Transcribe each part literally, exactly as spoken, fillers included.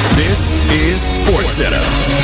This is SportsCenter.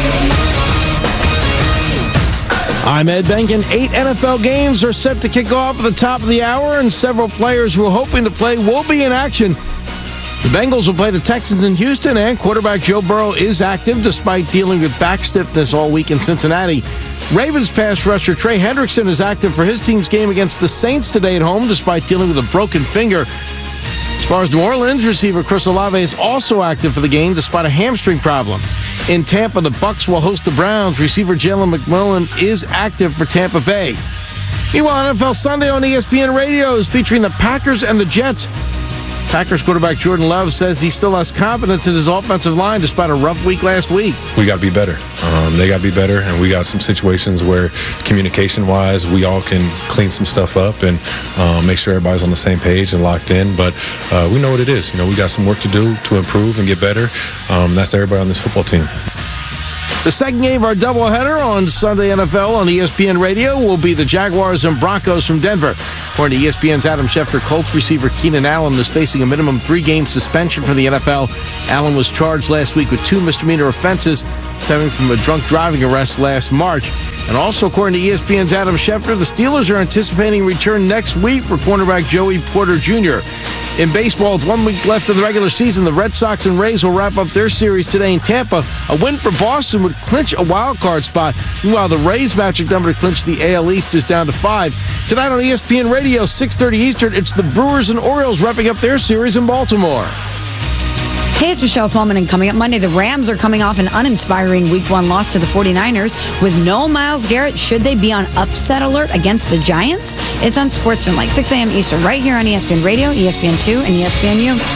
I'm Ed Benkin. Eight N F L games are set to kick off at the top of the hour, and several players who are hoping to play will be in action. The Bengals will play the Texans in Houston, and quarterback Joe Burrow is active despite dealing with back stiffness all week in Cincinnati. Ravens pass rusher Trey Hendrickson is active for his team's game against the Saints today at home despite dealing with a broken finger. As far as New Orleans, receiver Chris Olave is also active for the game despite a hamstring problem. In Tampa, the Bucs will host the Browns. Receiver Jalen McMillan is active for Tampa Bay. Meanwhile, N F L Sunday on E S P N Radio is featuring the Packers and the Jets. Packers quarterback Jordan Love says he still has confidence in his offensive line despite a rough week last week. We got to be better. Um, they got to be better, and we got some situations where communication-wise we all can clean some stuff up and um, make sure everybody's on the same page and locked in. But uh, we know what it is. You know, we got some work to do to improve and get better. Um, that's everybody on this football team. The second game of our doubleheader on Sunday N F L on E S P N Radio will be the Jaguars and Broncos from Denver. According to E S P N's Adam Schefter, Colts receiver Keenan Allen is facing a minimum three-game suspension from the N F L. Allen was charged last week with two misdemeanor offenses stemming from a drunk driving arrest last March. And also, according to E S P N's Adam Schefter, the Steelers are anticipating a return next week for cornerback Joey Porter Junior In baseball, with one week left of the regular season, the Red Sox and Rays will wrap up their series today in Tampa. A win for Boston would clinch a wild card spot. Meanwhile, the Rays' magic number to clinch the A L East is down to five. Tonight on E S P N Radio, six thirty Eastern, it's the Brewers and Orioles wrapping up their series in Baltimore. Hey, it's Michelle Smallman, and coming up Monday, the Rams are coming off an uninspiring week one loss to the forty-niners. With no Myles Garrett, should they be on upset alert against the Giants? It's on SportsCenter, like six a.m. Eastern, right here on E S P N Radio, E S P N two, and E S P N U.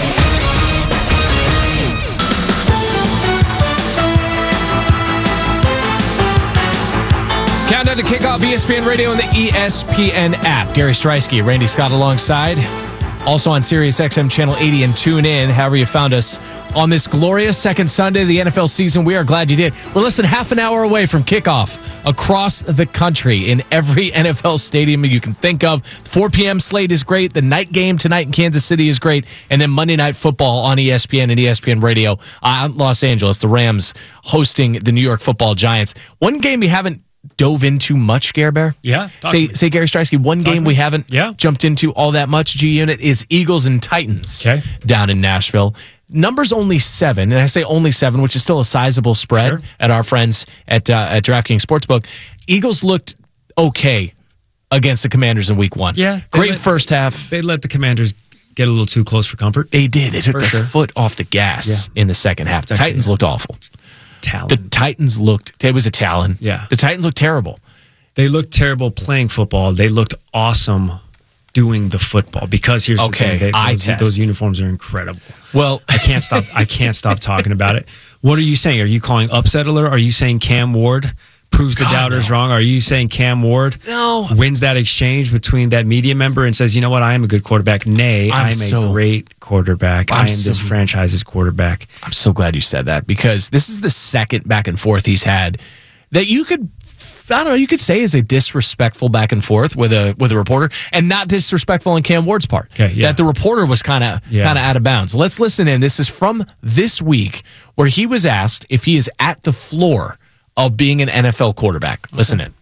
Countdown to kickoff, E S P N Radio and the E S P N app. Gary Streisky, Randy Scott alongside. Also on Sirius X M Channel eighty and tune in, however you found us on this glorious second Sunday of the N F L season. We are glad you did. We're less than half an hour away from kickoff across the country in every N F L stadium you can think of. four p.m. slate is great. The night game tonight in Kansas City is great. And then Monday Night Football on E S P N and E S P N Radio out in Los Angeles. The Rams hosting the New York Football Giants. One game we haven't dove into much, Gare Bear? Yeah. Say, say Gary Streisky, one talk game we haven't yeah. jumped into all that much, G-Unit, is Eagles and Titans okay. down in Nashville. Number's only seven, and I say only seven, which is still a sizable spread sure. at our friends at, uh, at DraftKings Sportsbook. Eagles looked okay against the Commanders in week one. Yeah. Great let, first half. They let the Commanders get a little too close for comfort. They did. They took for their sure. foot off the gas yeah. in the second half. The Actually, Titans looked awful. Talon. The Titans looked, it was a Talon. Yeah. The Titans looked terrible. They looked terrible playing football. They looked awesome doing the football. Because here's okay, the thing: they, eye those, test. those uniforms are incredible. Well, I can't stop. I can't stop talking about it. What are you saying? Are you calling upset alert? Are you saying Cam Ward proves the God, doubters no. wrong? Are you saying Cam Ward no. wins that exchange between that media member and says, "You know what? I am a good quarterback. Nay, I'm I'm, so, a great quarterback. I'm I am so, this franchise's quarterback." I'm so glad you said that, because this is the second back and forth he's had that you could, I don't know, you could say is a disrespectful back and forth with a with a reporter, and not disrespectful on Cam Ward's part. Okay, yeah. That the reporter was kind of yeah. kind of out of bounds. Let's listen in. This is from this week where he was asked if he is at the floor of being an N F L quarterback. Listen in.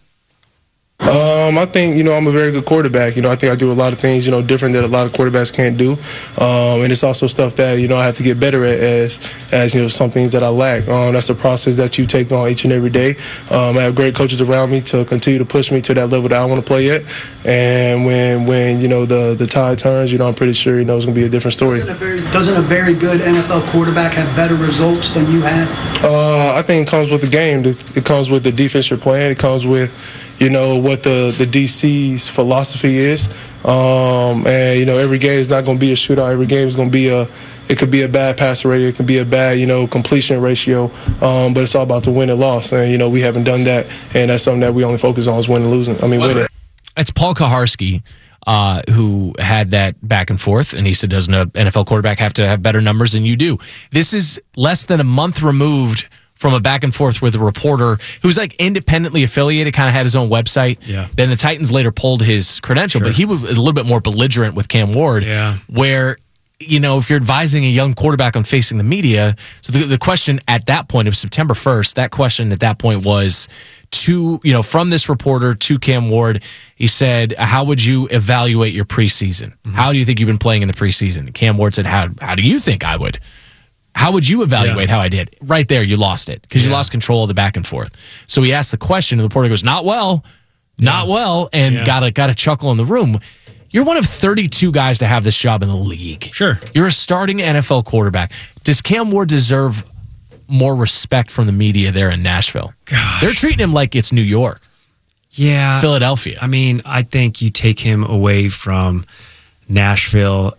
Um, I think, you know, I'm a very good quarterback. You know, I think I do a lot of things, you know, different that a lot of quarterbacks can't do. Um, and it's also stuff that, you know, I have to get better at as, as you know, some things that I lack. Um, that's a process that you take on each and every day. Um, I have great coaches around me to continue to push me to that level that I want to play at. And when, when you know, the, the tide turns, you know, I'm pretty sure, you know, it's going to be a different story. Doesn't a very, doesn't a very good N F L quarterback have better results than you have? Uh, I think it comes with the game. It comes with the defense you're playing. It comes with, you know, what the, the D C's philosophy is. Um, and, you know, every game is not going to be a shootout. Every game is going to be a, it could be a bad passer rating. It could be a bad, you know, completion ratio. Um, but it's all about the win and loss. And, you know, we haven't done that. And that's something that we only focus on is winning and losing. I mean, winning. It's Paul Kaharski, uh, who had that back and forth. And he said, doesn't an N F L quarterback have to have better numbers than you do? This is less than a month removed from a back and forth with a reporter who's like independently affiliated, kind of had his own website. Yeah. Then the Titans later pulled his credential, Sure. but he was a little bit more belligerent with Cam Ward, yeah. where you know, if you're advising a young quarterback on facing the media, so the, the question at that point, it was September first, that question at that point was to, you know, from this reporter to Cam Ward, he said, how would you evaluate your preseason? Mm-hmm. How do you think you've been playing in the preseason? Cam Ward said, how, how do you think I would? How would you evaluate yeah. how I did? Right there, you lost it because yeah. you lost control of the back and forth. So he asked the question, and the reporter goes, not well, not yeah. well, and yeah. got a, got a chuckle in the room. You're one of thirty-two guys to have this job in the league. Sure. You're a starting N F L quarterback. Does Cam Ward deserve more respect from the media there in Nashville? Gosh. They're treating him like it's New York. Yeah. Philadelphia. I mean, I think you take him away from Nashville,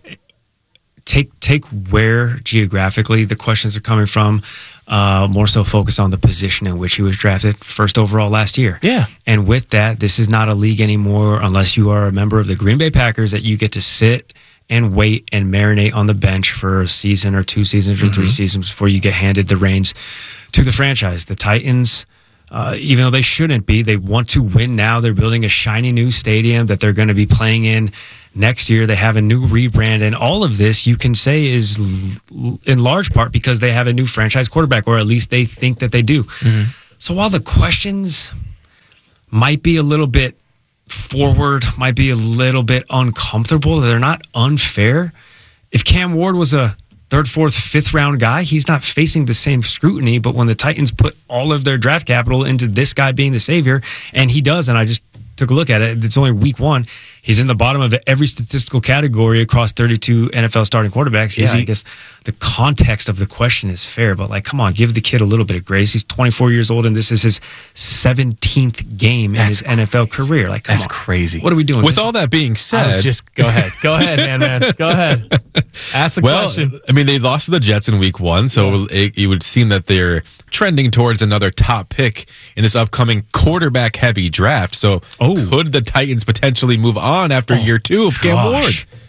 take take where geographically the questions are coming from, uh, more so focus on the position in which he was drafted first overall last year. Yeah. And with that, this is not a league anymore unless you are a member of the Green Bay Packers that you get to sit and wait and marinate on the bench for a season or two seasons or mm-hmm. three seasons before you get handed the reins to the franchise. The Titans, uh, even though they shouldn't be, they want to win now. They're building a shiny new stadium that they're going to be playing in next year. They have a new rebrand, and all of this you can say is l- in large part because they have a new franchise quarterback, or at least they think that they do. Mm-hmm. So while the questions might be a little bit forward, might be a little bit uncomfortable, they're not unfair. If Cam Ward was a third, fourth, fifth round guy, he's not facing the same scrutiny. But when the Titans put all of their draft capital into this guy being the savior, and he does, and I just took a look at it, it's only week one, he's in the bottom of every statistical category across thirty-two N F L starting quarterbacks. Yeah, I guess the context of the question is fair, but like, come on, give the kid a little bit of grace. He's twenty-four years old, and this is his seventeenth game That's in his crazy. N F L career. Like, come That's on. crazy. What are we doing? With this all that being said, I was just go ahead, go ahead, man, man, go ahead. Ask the well, question. I mean, they lost to the Jets in week one, so yeah. it, it would seem that they're trending towards another top pick in this upcoming quarterback-heavy draft. So, oh. could the Titans potentially move on after oh, year two of Cam Ward?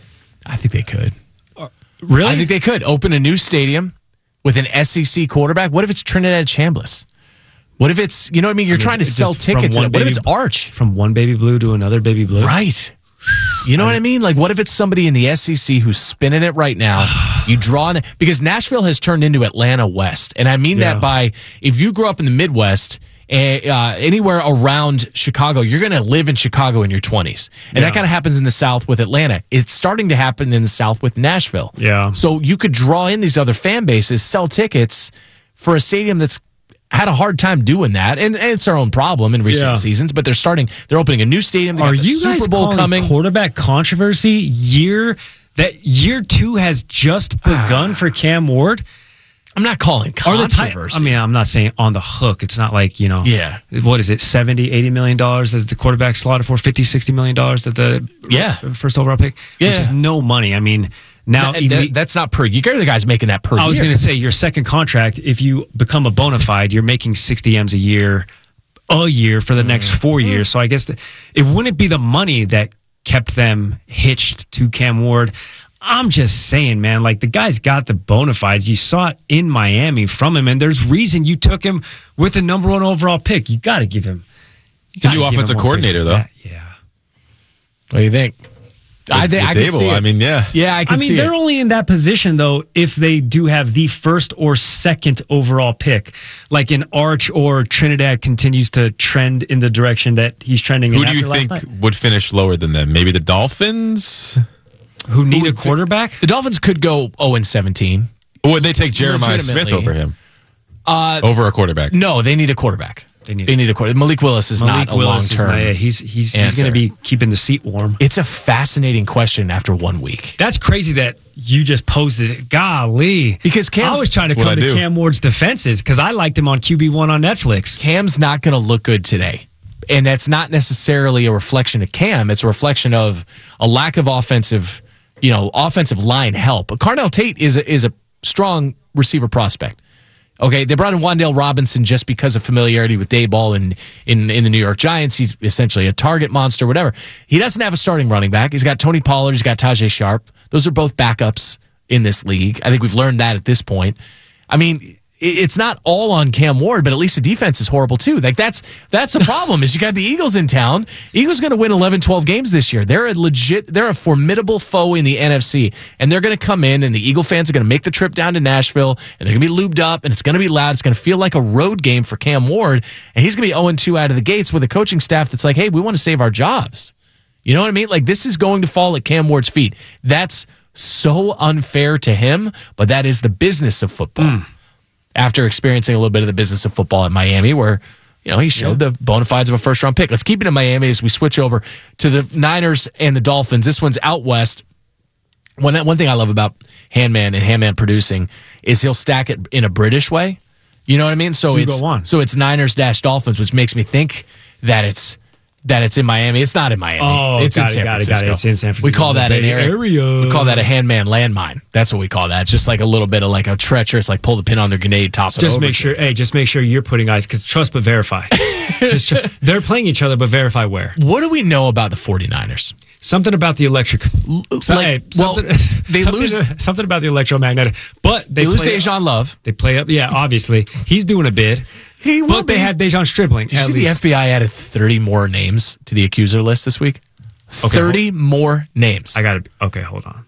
I think they could. Uh, really? I think they could open a new stadium with an S E C quarterback. What if it's Trinidad Chambliss? What if it's, you know what I mean? You're I mean, trying to sell tickets. What if it's Arch? From one baby blue to another baby blue? Right. You know I mean, what I mean? Like, what if it's somebody in the S E C who's spinning it right now? You draw on it because Nashville has turned into Atlanta West. And I mean yeah. that by, if you grew up in the Midwest, uh, anywhere around Chicago, you're going to live in Chicago in your twenties. And yeah. that kind of happens in the South with Atlanta. It's starting to happen in the South with Nashville. Yeah. So you could draw in these other fan bases, sell tickets for a stadium that's had a hard time doing that, and, and it's our own problem in recent yeah. seasons. But they're starting, they're opening a new stadium. They Are got the you Super guys Bowl coming? Quarterback controversy year that year two has just begun for Cam Ward? I'm not calling controversy. I mean, I'm not saying on the hook. It's not like, you know, yeah. what is it, seventy, eighty million dollars that the quarterback slotted for, fifty, sixty million dollars that the yeah. first overall pick, yeah. which is no money. I mean, now that, that, that's not per. You get the guys making that per. I year. was going to say your second contract. If you become a bona fide, you're making sixty M's a year, a year for the mm. next four mm. years. So I guess the, it wouldn't be the money that kept them hitched to Cam Ward. I'm just saying, man, like the guy's got the bona fides. You saw it in Miami from him, and there's reason you took him with the number one overall pick. You got to give him. The new offensive coordinator, though. That. Yeah. What do you think? I think I can see it. I mean, yeah, yeah. I can I mean, see they're it. only in that position though if they do have the first or second overall pick, like in Arch or Trinidad continues to trend in the direction that he's trending. Who in do you think night. would finish lower than them? Maybe the Dolphins, who need who a quarterback. The Dolphins could go zero and seventeen. Or would they take Jeremiah Smith over him? Uh, over a quarterback? No, they need a quarterback. They need, they need a quarterback. Malik Willis is Malik not a Willis long term. Yeah, he's he's, he's going to be keeping the seat warm. It's a fascinating question after one week. That's crazy that you just posed it. Golly, because Cam's, I was trying to come to Cam Ward's defenses because I liked him on Q B one on Netflix. Cam's not going to look good today, and that's not necessarily a reflection of Cam. It's a reflection of a lack of offensive, you know, offensive line help. Carnell Tate is a, is a strong receiver prospect. Okay, they brought in Wan'Dale Robinson just because of familiarity with Daboll and in, in the New York Giants. He's essentially a target monster, whatever. He doesn't have a starting running back. He's got Tony Pollard. He's got Tajay Sharp. Those are both backups in this league. I think we've learned that at this point. I mean, it's not all on Cam Ward, but at least the defense is horrible too. Like that's that's the problem is you got the Eagles in town. Eagles going to win eleven, twelve games this year. They're a legit, they're a formidable foe in the N F C, and they're going to come in, and the Eagle fans are going to make the trip down to Nashville, and they're going to be lubed up, and it's going to be loud. It's going to feel like a road game for Cam Ward, and he's going to be oh and two out of the gates with a coaching staff that's like, hey, we want to save our jobs. You know what I mean? Like this is going to fall at Cam Ward's feet. That's so unfair to him, but that is the business of football. Mm. After experiencing a little bit of the business of football at Miami, where you know he showed yeah. the bona fides of a first round pick. Let's keep it in Miami as we switch over to the Niners and the Dolphins. This one's out west. One that one thing I love about Handman and Handman producing is he'll stack it in a British way. You know what I mean? So Do it's go on. so it's Niners dash Dolphins, which makes me think that it's that it's in Miami. It's not in Miami. Oh, it's got in San it, got Francisco. it, got it. It's in San Francisco. We call that an Bay area. area. We call that a Handman landmine. That's what we call that. It's just like a little bit of like a treacherous, like pull the pin on their grenade, toss it Just over. make sure, hey, just make sure you're putting eyes, because trust but verify. Just tr- they're playing each other, but verify where. What do we know about the 49ers? Something about the electric. So, Like, hey, well, something, they something, lose- something about the electromagnetic. But they, They lose play, Dejan Love. They play up. Yeah, obviously he's doing a bid. He will But they be. had Dejan Stribling. Did you at see the least. F B I added thirty more names to the accuser list this week? Okay, thirty more names. I got to. Okay, hold on.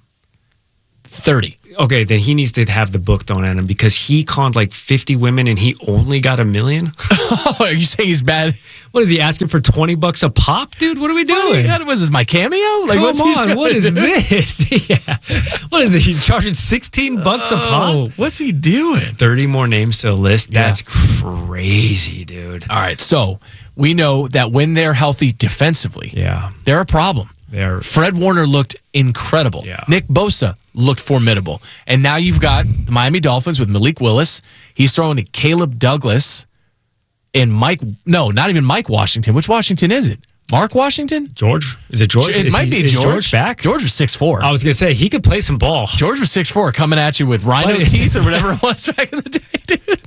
thirty. Okay, then he needs to have the book thrown at him because he conned like fifty women and he only got a million. Oh, are you saying he's bad? What is he asking for? twenty bucks a pop, dude? What are we doing? What was this, my cameo? Like, Come what's he on, what is this? Yeah. What is it? He's charging sixteen bucks a Oh, pop? what's he doing? thirty more names to the list? Yeah. That's crazy, dude. All right, so we know that when they're healthy defensively, Yeah. they're a problem. They're Fred Warner looked incredible. Yeah. Nick Bosa looked formidable. And now you've got the Miami Dolphins with Malik Willis. He's throwing to Caleb Douglas and Mike. No, not even Mike Washington. Which Washington is it? Mark Washington? George? Is it George? It Is might he- be is George. George back? George was six foot four. I was going to say, he could play some ball. George was six foot four coming at you with rhino What? teeth or whatever it was back in the day, dude.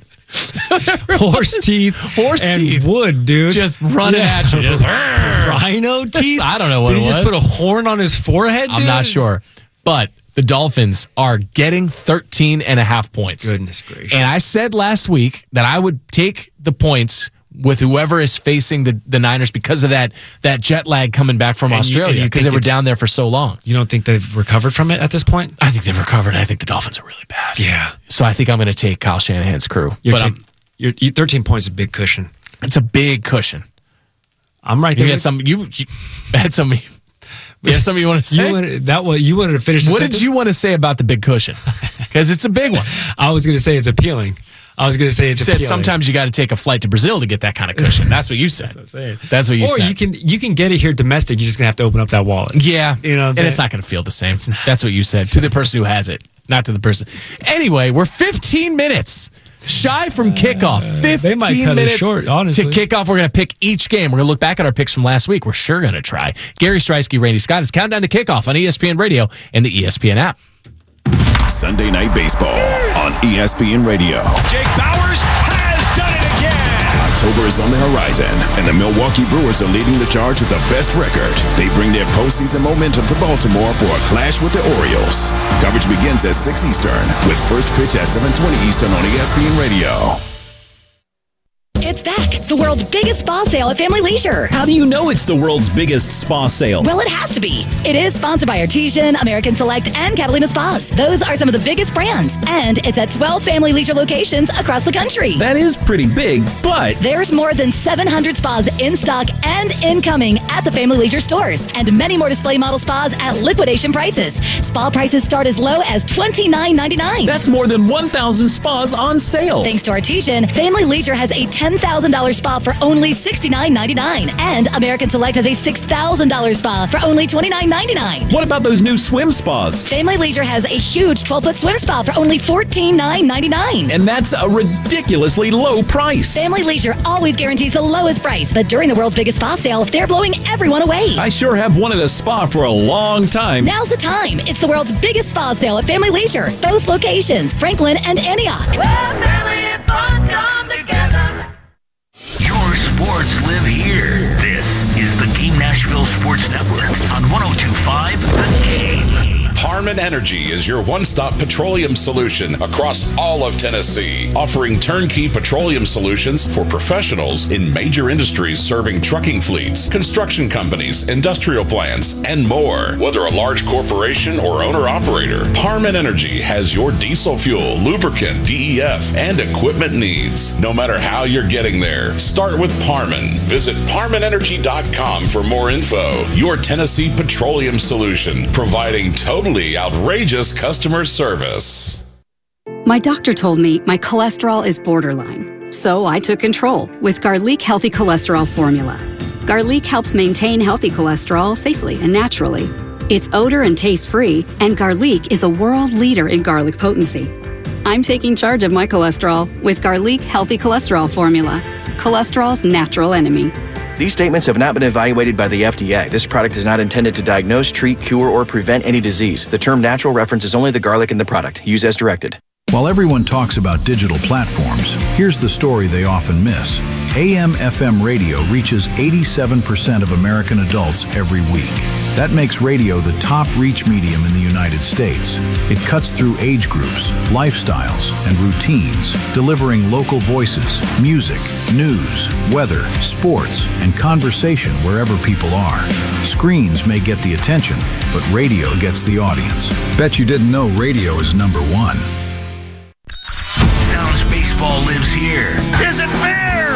Horse teeth. Horse and teeth. wood, dude. Just running Yeah. at you. Just, Rhino teeth? I don't know what Did it he was. just put a horn on his forehead, I'm dude? not sure. But the Dolphins are getting thirteen and a half points. Goodness gracious. And I said last week that I would take the points with whoever is facing the, the Niners because of that that jet lag coming back from And you- Australia and you because think they were it's- down there for so long. You don't think they've recovered from it at this point? I think they've recovered. I think the Dolphins are really bad. Yeah. So I think I'm going to take Kyle Shanahan's crew. You're but ta- I'm, you're, you thirteen points is a big cushion. it's a big cushion. I'm right You there. had some. You, you had some. You have something you want to say? You wanted, that was, you wanted to finish the what sentence? did you want to say about the big cushion? Because it's a big one. I was going to say it's appealing. I was going to say it's You said appealing. sometimes you got to take a flight to Brazil to get that kind of cushion. That's what you said. That's what I'm saying. That's what you or said. you can you can get it here domestic. You're just going to have to open up that wallet. Yeah, You know what I'm and saying? it's not going to feel the same. That's what you said to the person who has it, not to the person. Anyway, we're fifteen minutes shy from kickoff. they fifteen might cut it minutes short, honestly. to kickoff. We're going to pick each game. We're going to look back at our picks from last week. We're sure going to try. Gary Streisky, Randy Scott. It's Countdown to Kickoff on E S P N Radio and the E S P N app. Sunday Night Baseball on E S P N Radio. Jake Bauers has done it again. October is on the horizon, and the Milwaukee Brewers are leading the charge with the best record. They bring their postseason momentum to Baltimore for a clash with the Orioles. Coverage begins at six Eastern, with first pitch at seven twenty Eastern on E S P N Radio. It's back. The world's biggest spa sale at Family Leisure. How do you know it's the world's biggest spa sale? Well, it has to be. It is sponsored by Artesian, American Select, and Catalina Spas. Those are some of the biggest brands. And it's at twelve Family Leisure locations across the country. That is pretty big, but There's more than seven hundred spas in stock and incoming at the Family Leisure stores. And many more display model spas at liquidation prices. Spa prices start as low as twenty-nine ninety-nine. that's more than one thousand spas on sale. Thanks to Artesian, Family Leisure has a ten thousand dollars spa for only sixty-nine ninety-nine. And American Select has a six thousand dollars spa for only twenty-nine ninety-nine. What about those new swim spas? Family Leisure has a huge twelve-foot swim spa for only fourteen thousand nine hundred ninety-nine. And that's a ridiculously low price. Family Leisure always guarantees the lowest price, but during the world's biggest spa sale, they're blowing everyone away. I sure have wanted a spa for a long time. Now's the time. It's the world's biggest spa sale at Family Leisure. Both locations, Franklin and Antioch. Your sports live here. This is the Game Nashville Sports Network on one oh two point five The Game. Harmon Parman Energy is your one-stop petroleum solution across all of Tennessee, offering turnkey petroleum solutions for professionals in major industries serving trucking fleets, construction companies, industrial plants, and more. Whether a large corporation or owner-operator, Parman Energy has your diesel fuel, lubricant, D E F, and equipment needs. No matter how you're getting there, start with Parman. Visit Parman Energy dot com for more info. Your Tennessee petroleum solution, providing totally outrageous customer service. My doctor told me my cholesterol is borderline, so I took control with Garlic Healthy Cholesterol Formula. Garlic helps maintain healthy cholesterol safely and naturally. It's odor and taste-free, and Garlic is a world leader in garlic potency. I'm taking charge of my cholesterol with Garlic Healthy Cholesterol Formula, cholesterol's natural enemy. These statements have not been evaluated by the F D A. This product is not intended to diagnose, treat, cure, or prevent any disease. The term natural references only the garlic in the product. Use as directed. While everyone talks about digital platforms, here's the story they often miss. A M F M radio reaches eighty-seven percent of American adults every week. That makes radio the top reach medium in the United States. It cuts through age groups, lifestyles, and routines, delivering local voices, music, news, weather, sports, and conversation wherever people are. Screens may get the attention, but radio gets the audience. Bet you didn't know radio is number one. Sounds baseball lives here. Is it fair?